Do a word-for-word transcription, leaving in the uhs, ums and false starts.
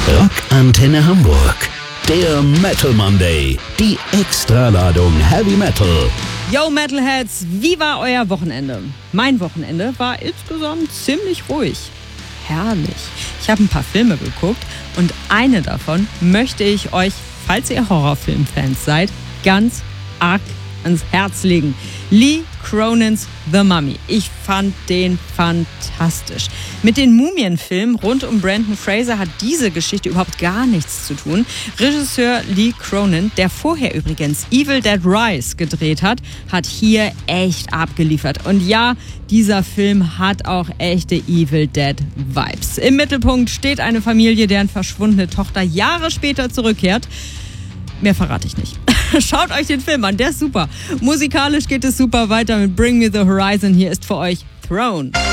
Rockantenne Hamburg. Der Metal Monday. Die Extraladung Heavy Metal. Yo Metalheads, wie war euer Wochenende? Mein Wochenende war insgesamt ziemlich ruhig. Herrlich. Ich habe ein paar Filme geguckt und eine davon möchte ich euch, falls ihr Horrorfilmfans seid, ganz arg ans Herz legen. Lee Cronins The Mummy. Ich fand den fantastisch. Mit den Mumienfilmen rund um Brendan Fraser hat diese Geschichte überhaupt gar nichts zu tun. Regisseur Lee Cronin, der vorher übrigens Evil Dead Rise gedreht hat, hat hier echt abgeliefert. Und ja, dieser Film hat auch echte Evil Dead Vibes. Im Mittelpunkt steht eine Familie, deren verschwundene Tochter Jahre später zurückkehrt. Mehr verrate ich nicht. Schaut euch den Film an, der ist super. Musikalisch geht es super weiter mit Bring Me the Horizon. Hier ist für euch Throne.